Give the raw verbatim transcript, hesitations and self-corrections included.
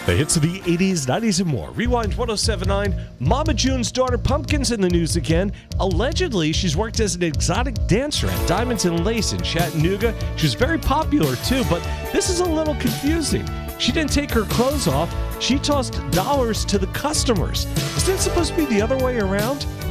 The hits of the eighties, nineties, and more. Rewind ten seventy-nine. Mama June's daughter Pumpkin's in the news again. Allegedly, she's worked as an exotic dancer at Diamonds and Lace in Chattanooga. She was very popular too, but this is a little confusing. She didn't take her clothes off. She tossed dollars to the customers. Isn't it supposed to be the other way around?